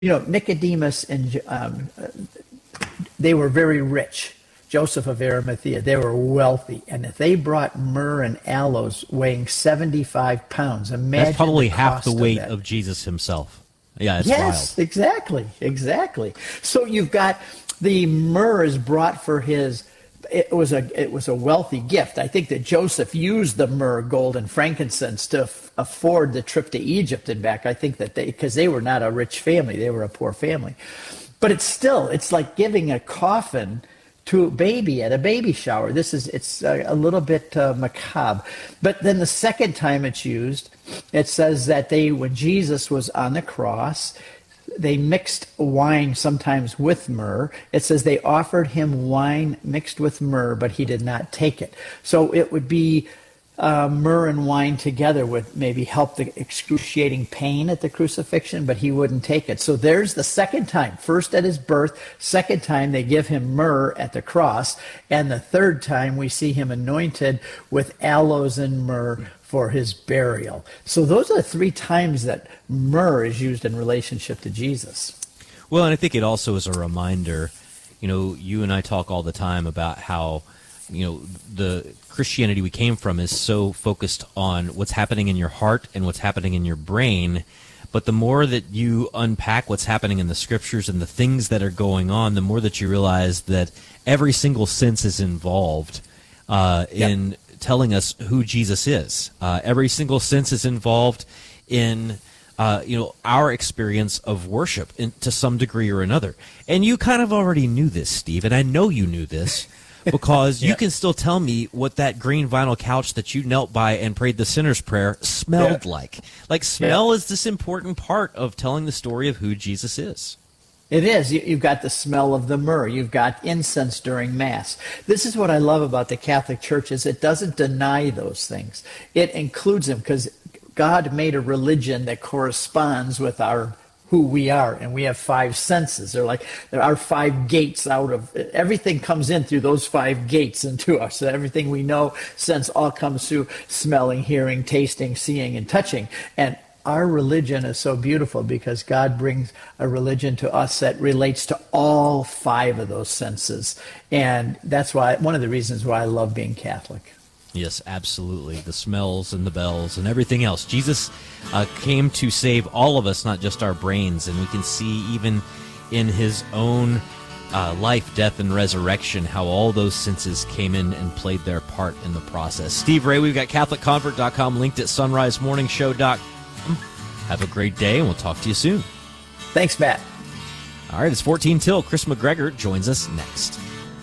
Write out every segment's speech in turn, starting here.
Nicodemus and they were very rich. Joseph of Arimathea, they were wealthy. And if they brought myrrh and aloes weighing 75 pounds, That's imagine probably the half cost the weight that. of Jesus himself. Yeah, it's Yes, wild. exactly. So you've got the myrrh is brought for his. It was a wealthy gift. I think that Joseph used the myrrh, gold, and frankincense to afford the trip to Egypt and back. I think that because they were not a rich family, they were a poor family. But it's like giving a coffin to a baby at a baby shower. It's a little bit macabre. But then the second time it's used, it says that when Jesus was on the cross, they mixed wine sometimes with myrrh. It says they offered him wine mixed with myrrh, but he did not take it. So it would be myrrh and wine together would maybe help the excruciating pain at the crucifixion, but he wouldn't take it. So there's the second time. First at his birth, second time they give him myrrh at the cross, and the third time we see him anointed with aloes and myrrh for his burial. So those are the three times that myrrh is used in relationship to Jesus. Well, and I think it also is a reminder, you and I talk all the time about how, the Christianity we came from is so focused on what's happening in your heart and what's happening in your brain. But the more that you unpack what's happening in the scriptures and the things that are going on, the more that you realize that every single sense is involved in telling us who Jesus is. Every single sense is involved in our experience of worship to some degree or another. And you kind of already knew this, Steve, and I know you knew this because you can still tell me what that green vinyl couch that you knelt by and prayed the sinner's prayer smelled like. Like, smell is this important part of telling the story of who Jesus is. It is. You've got the smell of the myrrh. You've got incense during Mass. This is what I love about the Catholic Church is it doesn't deny those things. It includes them because God made a religion that corresponds with who we are, and we have five senses. There are five gates out of everything comes in through those five gates into us. So everything we know, sense, all comes through smelling, hearing, tasting, seeing, and touching. And our religion is so beautiful because God brings a religion to us that relates to all five of those senses. And that's one of the reasons why I love being Catholic. Yes, absolutely. The smells and the bells and everything else. Jesus came to save all of us, not just our brains. And we can see even in his own life, death, and resurrection how all those senses came in and played their part in the process. Steve Ray, we've got CatholicConvert.com linked at SunriseMorningShow.com. Have a great day, and we'll talk to you soon. Thanks, Matt. All right, it's 14 till. Chris McGregor joins us next.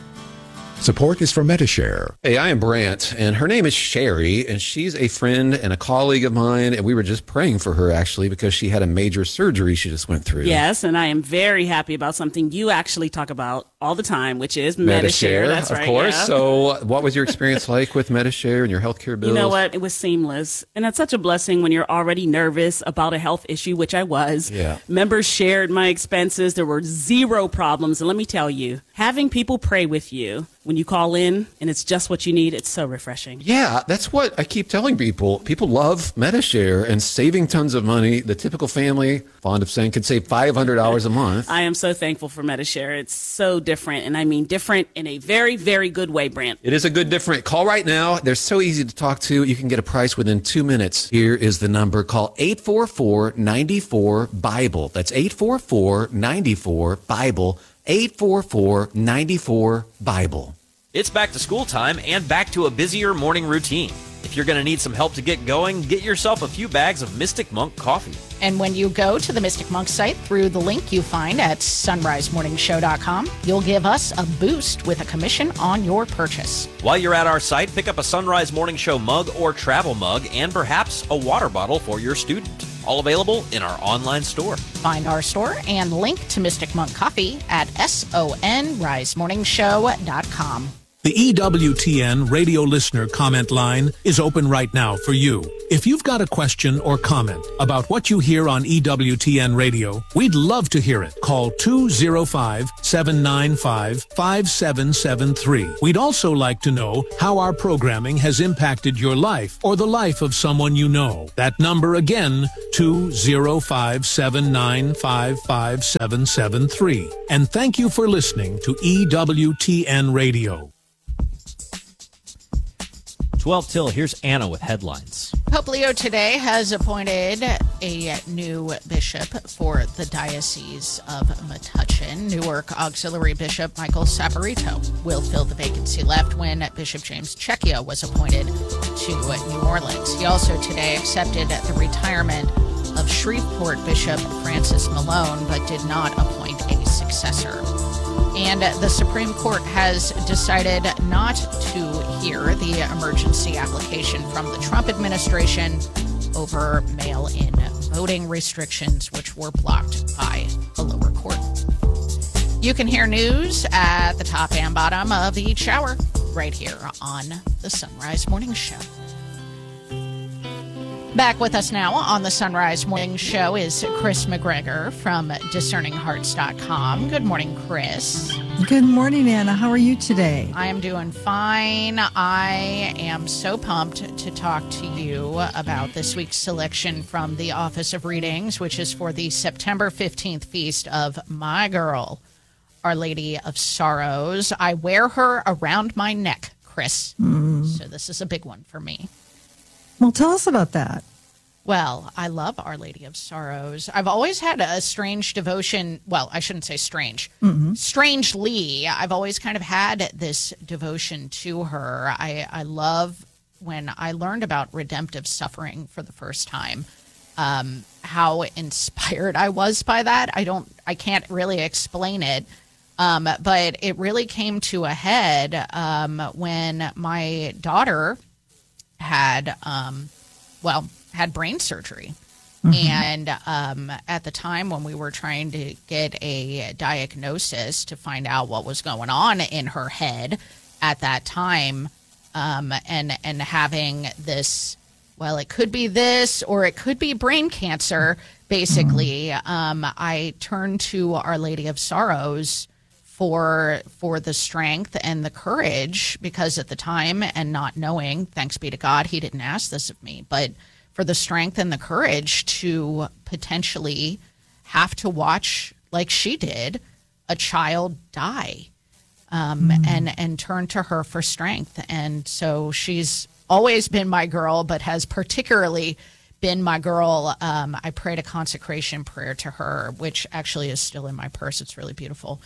Support is from Medi-Share. Hey, I am Brant, and her name is Sherry, and she's a friend and a colleague of mine, and we were just praying for her, actually, because she had a major surgery she just went through. Yes, and I am very happy about something you actually talk about all the time, which is Medi-Share. That's right, of course. Yeah. So what was your experience like with Medi-Share and your healthcare bills? You know what? It was seamless. And that's such a blessing when you're already nervous about a health issue, which I was. Yeah. Members shared my expenses. There were zero problems. And let me tell you, having people pray with you when you call in and it's just what you need, it's so refreshing. Yeah, that's what I keep telling people. People love Medi-Share and saving tons of money. The typical family, fond of saying, could save $500 a month. I am so thankful for Medi-Share. It's so different, and I mean different in a very, very good way, Brant. It is a good different. Call right now. They're so easy to talk to. You can get a price within 2 minutes. Here is the number. Call 844-94-BIBLE. That's 844-94-BIBLE. 844-94-BIBLE. It's back to school time and back to a busier morning routine. If you're going to need some help to get going, get yourself a few bags of Mystic Monk coffee. And when you go to the Mystic Monk site through the link you find at sunrisemorningshow.com, you'll give us a boost with a commission on your purchase. While you're at our site, pick up a Sunrise Morning Show mug or travel mug and perhaps a water bottle for your student. All available in our online store. Find our store and link to Mystic Monk Coffee at sunrisemorningshow.com. The EWTN radio listener comment line is open right now for you. If you've got a question or comment about what you hear on EWTN radio, we'd love to hear it. Call 205-795-5773. We'd also like to know how our programming has impacted your life or the life of someone you know. That number again, 205-795-5773. And thank you for listening to EWTN radio. 12 till, here's Anna with headlines. Pope Leo today has appointed a new bishop for the Diocese of Metuchen. Newark Auxiliary Bishop Michael Saporito will fill the vacancy left when Bishop James Checchio was appointed to New Orleans. He also today accepted the retirement of Shreveport Bishop Francis Malone, but did not appoint a successor. And the Supreme Court has decided not to hear the emergency application from the Trump administration over mail-in voting restrictions, which were blocked by the lower court. You can hear news at the top and bottom of each hour right here on the Sunrise Morning Show. Back with us now on the Sunrise Morning Show is Chris McGregor from DiscerningHearts.com. Good morning, Chris. Good morning, Anna. How are you today? I am doing fine. I am so pumped to talk to you about this week's selection from the Office of Readings, which is for the September 15th feast of my girl, Our Lady of Sorrows. I wear her around my neck, Chris. So this is a big one for me. Well, tell us about that. Well, I love Our Lady of Sorrows. I've always had a strange devotion. Well, I shouldn't say strange. Strangely, I've always kind of had this devotion to her. I love when I learned about redemptive suffering for the first time, how inspired I was by that. I can't really explain it. But it really came to a head when my daughter had brain surgery. And at the time when we were trying to get a diagnosis to find out what was going on in her head at that time, and having this, well, it could be this or it could be brain cancer, basically, I turned to Our Lady of Sorrows for the strength and the courage, because at the time, and not knowing, thanks be to God, he didn't ask this of me, but for the strength and the courage to potentially have to watch, like she did, a child die, and turn to her for strength. And so she's always been my girl, but has particularly been my girl. I prayed a consecration prayer to her, which actually is still in my purse. It's really beautiful.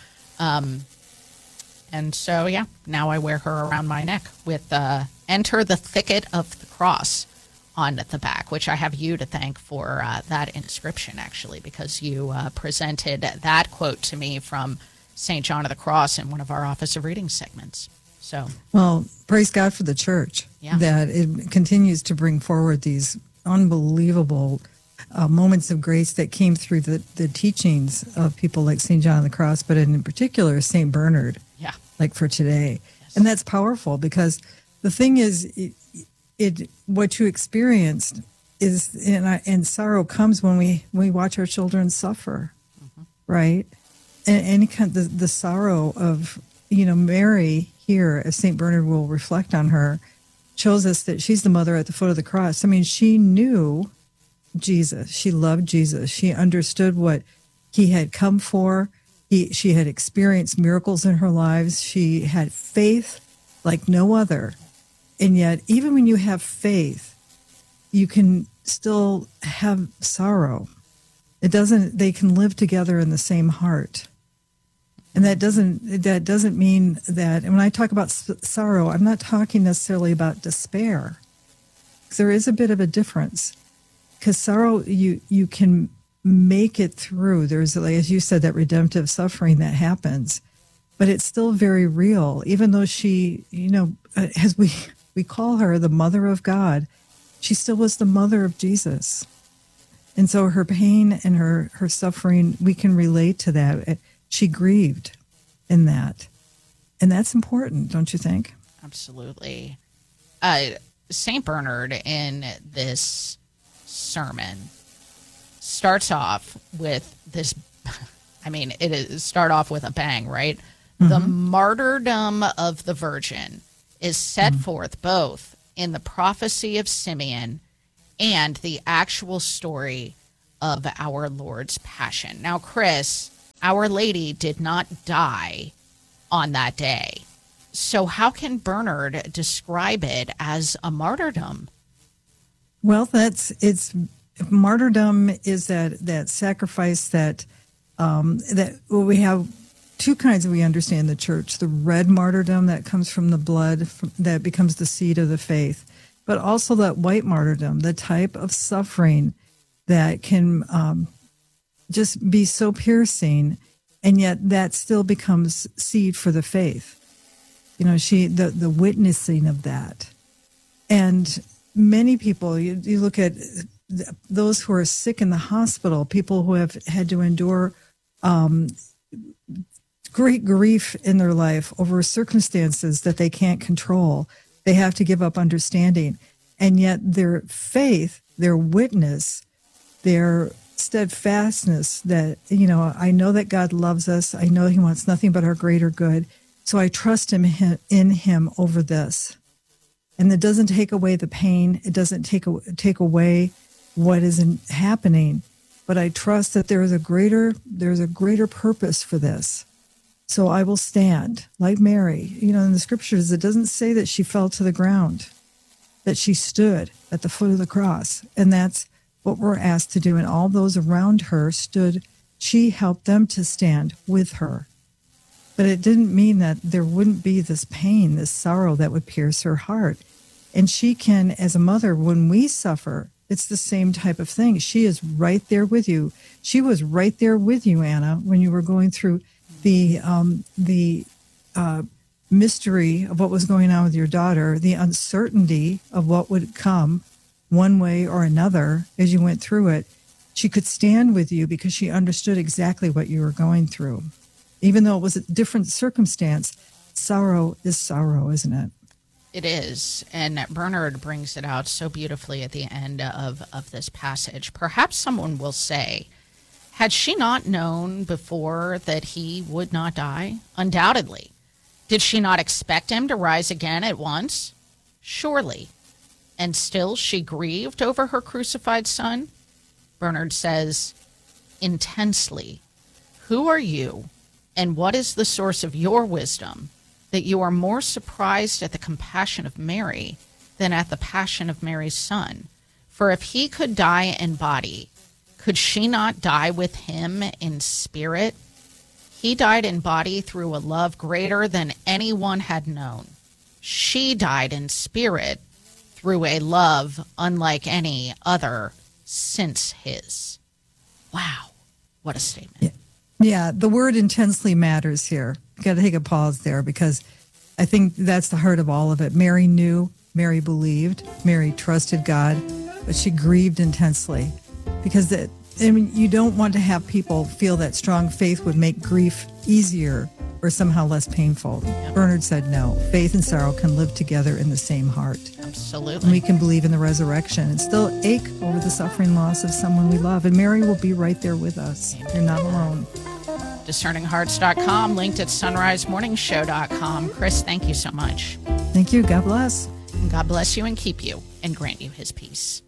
And so, yeah, now I wear her around my neck with Enter the Thicket of the Cross on the back, which I have you to thank for that inscription, actually, because you presented that quote to me from St. John of the Cross in one of our Office of Reading segments. So, well, praise God for the church, that it continues to bring forward these unbelievable moments of grace that came through the teachings of people like St. John of the Cross, but in particular, St. Bernard, like for today. Yes. And that's powerful, because the thing is, what you experienced is, and sorrow comes when we watch our children suffer, right? And any kind of the sorrow of, Mary here, as St. Bernard will reflect on her, shows us that she's the mother at the foot of the cross. I mean, she knew Jesus. She loved Jesus. She understood what he had come for. She had experienced miracles in her lives. She had faith like no other. And yet, even when you have faith, you can still have sorrow. They can live together in the same heart. And that doesn't mean that, and when I talk about sorrow, I'm not talking necessarily about despair. There is a bit of a difference. Because sorrow, you can make it through. There's, like, as you said, that redemptive suffering that happens, but it's still very real. Even though she, as we call her the Mother of God, she still was the mother of Jesus. And so her pain and her suffering, we can relate to that. She grieved in that. And that's important, don't you think? Absolutely. St. Bernard in this sermon starts off with this, start off with a bang, right? Mm-hmm. The martyrdom of the Virgin is set forth both in the prophecy of Simeon and the actual story of our Lord's Passion. Now, Chris, Our Lady did not die on that day. So how can Bernard describe it as a martyrdom? Well, martyrdom is that sacrifice that we have two kinds we understand in the church. The red martyrdom that comes from the blood that becomes the seed of the faith, but also that white martyrdom, the type of suffering that can just be so piercing, and yet that still becomes seed for the faith. You know, the witnessing of that. And many people, you look at those who are sick in the hospital, people who have had to endure great grief in their life over circumstances that they can't control. They have to give up understanding. And yet their faith, their witness, their steadfastness that, I know that God loves us. I know he wants nothing but our greater good. So I trust in him over this. And it doesn't take away the pain. It doesn't take away what isn't happening. But I trust that there's a greater purpose for this. So I will stand like Mary. In the scriptures, it doesn't say that she fell to the ground, that she stood at the foot of the cross. And that's what we're asked to do. And all those around her stood. She helped them to stand with her. But it didn't mean that there wouldn't be this pain, this sorrow that would pierce her heart. And she can, as a mother, when we suffer, it's the same type of thing. She is right there with you. She was right there with you, Anna, when you were going through the mystery of what was going on with your daughter, the uncertainty of what would come one way or another as you went through it. She could stand with you because she understood exactly what you were going through. Even though it was a different circumstance, sorrow is sorrow, isn't it? It is. And Bernard brings it out so beautifully at the end of this passage. Perhaps someone will say, had she not known before that he would not die? Undoubtedly. Did she not expect him to rise again at once? Surely. And still she grieved over her crucified son? Bernard says, intensely. Who are you? And what is the source of your wisdom that you are more surprised at the compassion of Mary than at the passion of Mary's son? For if he could die in body, could she not die with him in spirit? He died in body through a love greater than anyone had known. She died in spirit through a love unlike any other since his. Wow, what a statement. Yeah, the word intensely matters here. You got to take a pause there because I think that's the heart of all of it. Mary knew, Mary believed, Mary trusted God, but she grieved intensely because you don't want to have people feel that strong faith would make grief easier or somehow less painful. Yep. Bernard said no. Faith and sorrow can live together in the same heart. Absolutely. And we can believe in the resurrection and still ache over the suffering loss of someone we love. And Mary will be right there with us. Amen. You're not alone. DiscerningHearts.com, linked at sunrisemorningshow.com. Chris, thank you so much. Thank you. God bless. And God bless you and keep you and grant you his peace.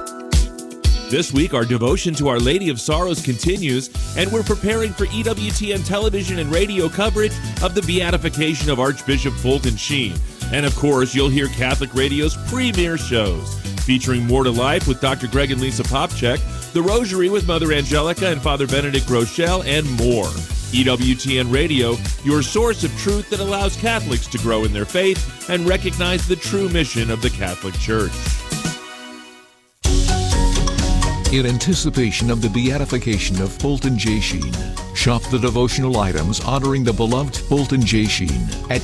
This week, our devotion to Our Lady of Sorrows continues, and we're preparing for EWTN television and radio coverage of the beatification of Archbishop Fulton Sheen. And of course, you'll hear Catholic Radio's premier shows, featuring More to Life with Dr. Greg and Lisa Popchek, The Rosary with Mother Angelica and Father Benedict Groeschel, and more. EWTN Radio, your source of truth that allows Catholics to grow in their faith and recognize the true mission of the Catholic Church. In anticipation of the beatification of Fulton J. Sheen, shop the devotional items honoring the beloved Fulton J. Sheen at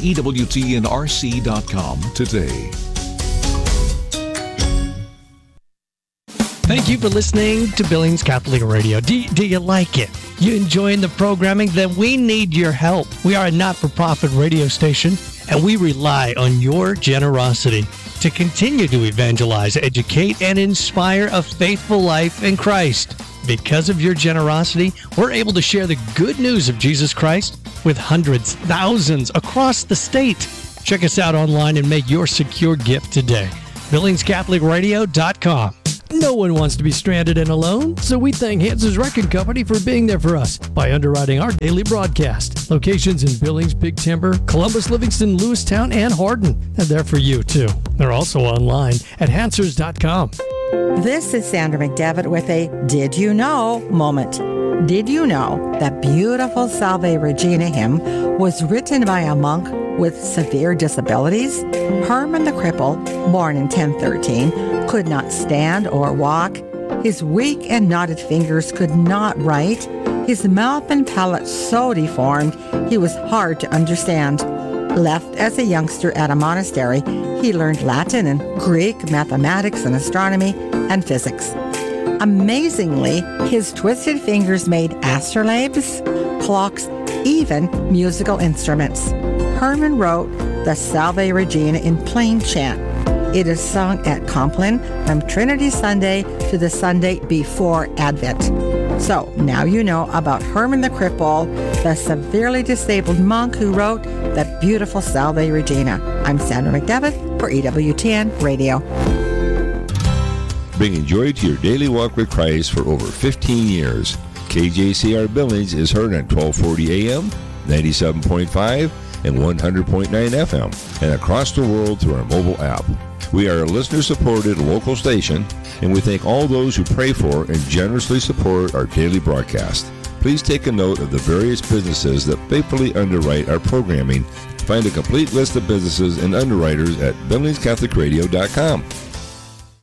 EWTNRC.com today. Thank you for listening to Billings Catholic Radio. Do you like it? You enjoying the programming? Then we need your help. We are a not-for-profit radio station, and we rely on your generosity to continue to evangelize, educate, and inspire a faithful life in Christ. Because of your generosity, we're able to share the good news of Jesus Christ with hundreds, thousands across the state. Check us out online and make your secure gift today. BillingsCatholicRadio.com. No one wants to be stranded and alone, so we thank Hans's Wrecking Company for being there for us by underwriting our daily broadcast. Locations in Billings, Big Timber, Columbus, Livingston, Lewistown, and Hardin. They're there for you, too. They're also online at Hansers.com. This is Sandra McDevitt with a Did You Know moment. Did you know that beautiful Salve Regina hymn was written by a monk with severe disabilities? Herman the Cripple, born in 1013, could not stand or walk. His weak and knotted fingers could not write. His mouth and palate so deformed, he was hard to understand. Left as a youngster at a monastery, he learned Latin and Greek, mathematics and astronomy, and physics. Amazingly, his twisted fingers made astrolabes, clocks, even musical instruments. Herman wrote the Salve Regina in plain chant. It is sung at Compline from Trinity Sunday to the Sunday before Advent. So now you know about Herman the Cripple, the severely disabled monk who wrote the beautiful Salve Regina. I'm Sandra McDevitt for EWTN Radio. Bringing joy to your daily walk with Christ for over 15 years. KJCR Billings is heard on 1240 AM, 97.5, and 100.9 FM, and across the world through our mobile app. We are a listener-supported local station, and we thank all those who pray for and generously support our daily broadcast. Please take a note of the various businesses that faithfully underwrite our programming. Find a complete list of businesses and underwriters at BillingsCatholicRadio.com.